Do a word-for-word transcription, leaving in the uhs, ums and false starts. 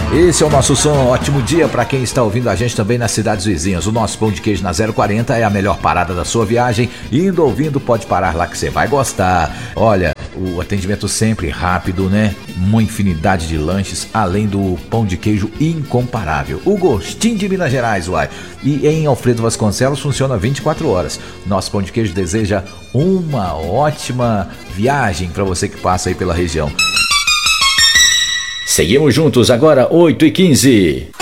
Esse é o nosso som. Ótimo dia para quem está ouvindo a gente também nas cidades vizinhas. O nosso pão de queijo na zero quarenta é a melhor parada da sua viagem. Indo ouvindo, pode parar lá que você vai gostar. Olha, o atendimento sempre rápido, né? Uma infinidade de lanches, além do pão de queijo incomparável. O gostinho de Minas Gerais, uai. E em Alfredo Vasconcelos funciona vinte e quatro horas. Nosso pão de queijo deseja uma ótima viagem para você que passa aí pela região. Seguimos juntos agora, oito e quinze.